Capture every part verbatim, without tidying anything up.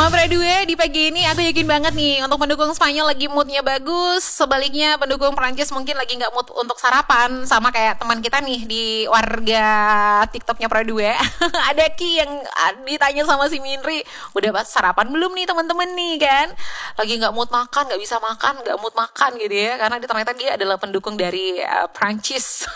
Nomor dua di pagi ini aku yakin banget nih untuk pendukung Spanyol lagi moodnya bagus. Sebaliknya pendukung Prancis mungkin lagi nggak mood untuk sarapan. Sama kayak teman kita nih di warga TikToknya Pro dua. Ada Ki yang ditanya sama si Minri, udah pas sarapan belum nih teman-teman nih kan? Lagi nggak mood makan, nggak bisa makan, nggak mood makan gitu ya. Karena ternyata dia adalah pendukung dari uh, Prancis.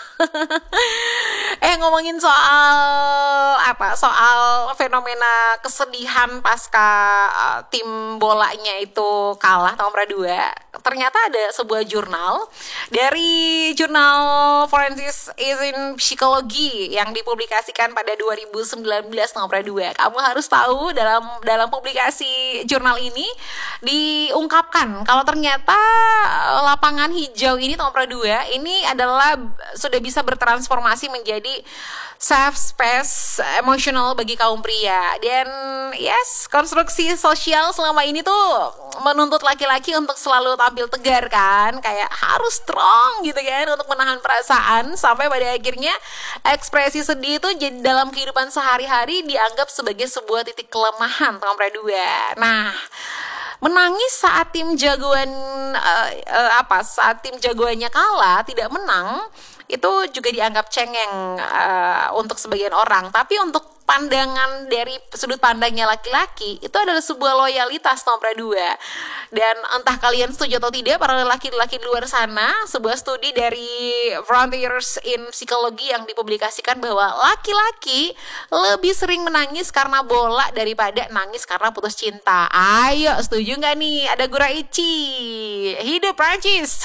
eh ngomongin soal apa? Soal fenomena kesedihan pasca Uh, tim bolanya itu kalah nomor dua. Ternyata ada sebuah jurnal dari jurnal Forensic in Psychology yang dipublikasikan pada dua ribu sembilan belas nomor dua. Kamu harus tahu dalam dalam publikasi jurnal ini diungkapkan kalau ternyata lapangan hijau ini nomor dua ini adalah sudah bisa bertransformasi menjadi safe space emosional bagi kaum pria. Dan yes, konstruksi sosial selama ini tuh menuntut laki-laki untuk selalu tampil tegar kan, kayak harus strong gitu kan untuk menahan perasaan, sampai pada akhirnya ekspresi sedih itu jadi dalam kehidupan sehari-hari dianggap sebagai sebuah titik kelemahan nomor dua. Nah, menangis saat tim jagoan uh, uh, apa saat tim jagoannya kalah, tidak menang, itu juga dianggap cengeng uh, untuk sebagian orang. Tapi untuk pandangan dari sudut pandangnya laki-laki itu adalah sebuah loyalitas nomor dua. Dan entah kalian setuju atau tidak, para laki-laki di luar sana, sebuah studi dari Frontiers in Psychology yang dipublikasikan bahwa laki-laki lebih sering menangis karena bola daripada nangis karena putus cinta. Ayo, setuju nggak nih? Ada Guraichi, hidup Prancis.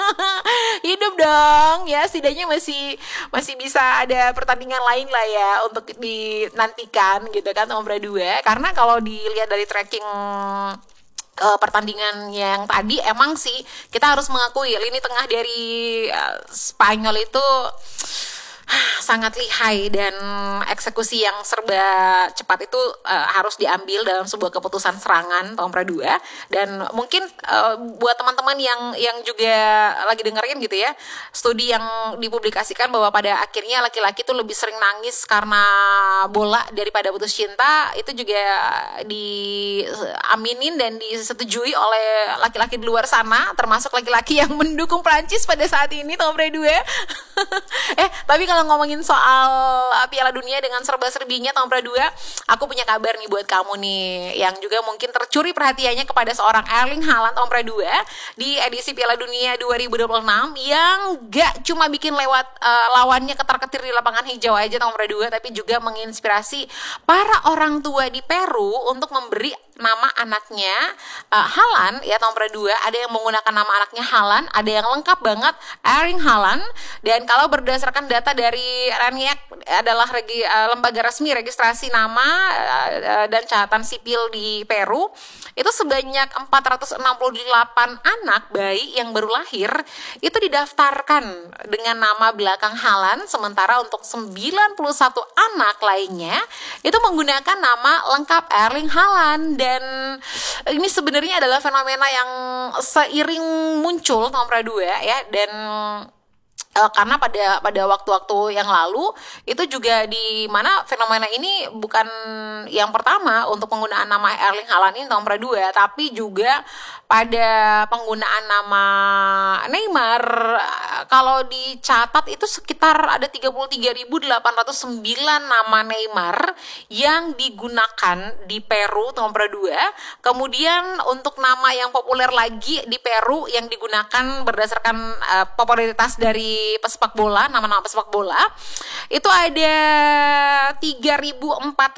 Hidup dong ya, setidaknya masih masih bisa ada pertandingan lain lah ya untuk dinantikan gitu kan nomor dua. Karena kalau dilihat dari tracking uh, pertandingan yang tadi, emang sih kita harus mengakui lini tengah dari uh, Spanyol itu sangat lihai, dan eksekusi yang serba cepat itu uh, harus diambil dalam sebuah keputusan serangan nomor dua. Dan mungkin uh, buat teman-teman yang yang juga lagi dengerin gitu ya, studi yang dipublikasikan bahwa pada akhirnya laki-laki itu lebih sering nangis karena bola daripada putus cinta, itu juga diaminin dan disetujui oleh laki-laki di luar sana, termasuk laki-laki yang mendukung Prancis pada saat ini nomor dua. eh tapi kalau ngomongin soal Piala Dunia dengan serba-serbinya nomor dua, aku punya kabar nih buat kamu nih yang juga mungkin tercuri perhatiannya kepada seorang Erling Haaland nomor dua di edisi Piala Dunia dua ribu dua puluh enam, yang gak cuma bikin lewat uh, lawannya ketar-ketir di lapangan hijau aja nomor dua, tapi juga menginspirasi para orang tua di Peru untuk memberi nama anaknya uh, Haaland ya nomor dua. Ada yang menggunakan nama anaknya Haaland, ada yang lengkap banget Erling Haaland. Dan kalau berdasarkan data dari RENIAC, adalah regi, uh, lembaga resmi registrasi nama uh, dan catatan sipil di Peru, itu sebanyak empat ratus enam puluh delapan anak bayi yang baru lahir itu didaftarkan dengan nama belakang Haaland, sementara untuk sembilan puluh satu anak lainnya itu menggunakan nama lengkap Erling Haaland. Dan ini sebenarnya adalah fenomena yang seiring muncul nomor dua ya, dan Uh, karena pada pada waktu-waktu yang lalu itu juga di mana fenomena ini bukan yang pertama untuk penggunaan nama Erling Haaland ini nomor dua, tapi juga pada penggunaan nama Neymar. Kalau dicatat itu sekitar ada tiga puluh tiga ribu delapan ratus sembilan nama Neymar yang digunakan di Peru nomor dua. Kemudian untuk nama yang populer lagi di Peru yang digunakan berdasarkan uh, popularitas dari pesepak bola, nama-nama pesepak bola, itu ada tiga ribu empat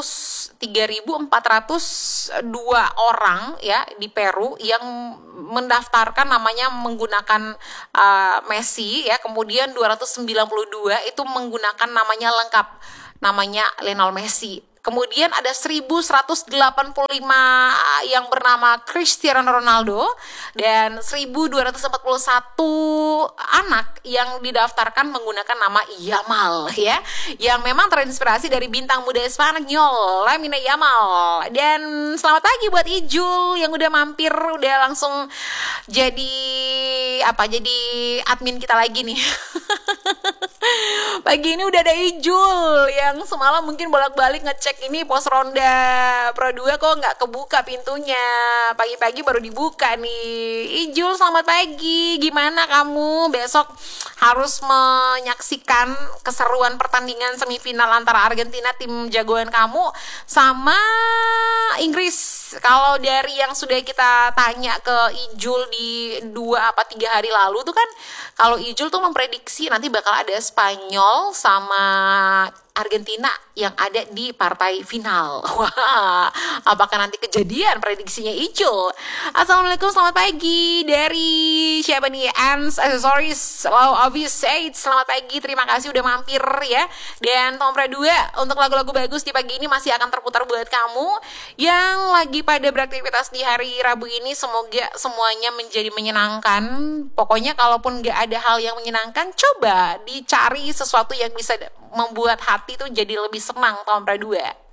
ratus dua orang ya di Peru yang mendaftarkan namanya menggunakan uh, Messi ya. Kemudian dua ratus sembilan puluh dua itu menggunakan namanya lengkap, namanya Lionel Messi. Kemudian ada seribu seratus delapan puluh lima yang bernama Cristiano Ronaldo, dan seribu dua ratus empat puluh satu anak yang didaftarkan menggunakan nama Yamal ya, yang memang terinspirasi dari bintang muda Spanyol Lamine Yamal. Dan selamat pagi buat Ijul yang udah mampir, udah langsung jadi apa jadi admin kita lagi nih. Pagi ini udah ada Ijul yang semalam mungkin bolak-balik ngecek ini pos ronda Pro dua kok nggak kebuka pintunya. Pagi-pagi baru dibuka nih. Ijul, selamat pagi. Gimana kamu? Besok harus menyaksikan keseruan pertandingan semifinal antara Argentina, tim jagoan kamu, sama Inggris. Kalau dari yang sudah kita tanya ke Ijul di dua apa tiga hari lalu tuh kan, kalau Ijul tuh memprediksi nanti bakal ada Spanyol sama Argentina yang ada di partai final. Wah, apakah nanti kejadian prediksinya Ijul? Assalamualaikum, selamat pagi dari siapa nih? Ans Accessories, Wow Obvious Shades. Selamat pagi, terima kasih udah mampir ya. Dan Tom Pro dua untuk lagu-lagu bagus di pagi ini masih akan terputar buat kamu yang lagi pada beraktivitas di hari Rabu ini. Semoga semuanya menjadi menyenangkan. Pokoknya kalaupun gak ada hal yang menyenangkan, coba dicari sesuatu yang bisa membuat hati tuh jadi lebih senang tahun Pro dua.